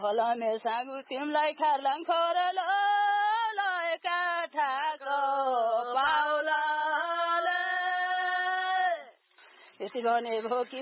फलमे सागु तिमलाई खार्लाङ खोरल काठाको पाउला यति भने भो कि